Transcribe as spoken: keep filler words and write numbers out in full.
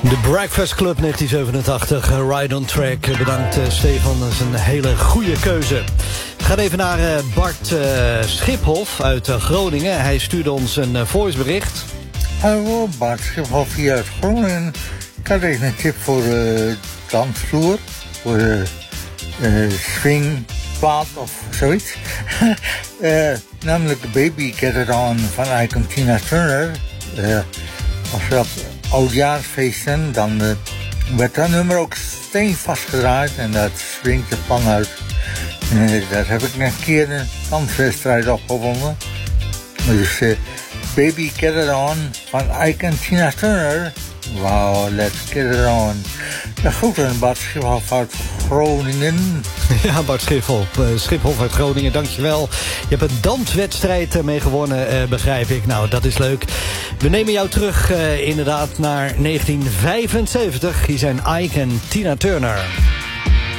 De Breakfast Club negentien zevenentachtig, Ride on Track. Bedankt uh, Stefan, dat is een hele goede keuze. We gaan even naar uh, Bart uh, Schiphoff uit uh, Groningen. Hij stuurde ons een uh, voicebericht. Hallo, Bart Schiphoff hier uit Groningen. Ik had even een tip voor de uh, dansvloer. Voor de uh, swingplaat of zoiets. uh, namelijk Baby Get It On van Ike en Tina Turner. Uh, als je dat oudjaarsfeesten, dan uh, werd dat nummer ook steenvast gedraaid en dat swingt de pan uit. En uh, daar heb ik een keer een danswedstrijd op gewonnen. Dus uh, Baby Get It On van Ike en Tina Turner. Wow, let's get it on. De groeten, Bart Schiphoff uit Groningen. Ja, Bart Schiphoff, uh, Schiphoff uit Groningen, dankjewel. Je hebt een danswedstrijd uh, mee gewonnen, uh, begrijp ik. Nou, dat is leuk. We nemen jou terug uh, inderdaad naar negentien vijfenzeventig. Hier zijn Ike en Tina Turner.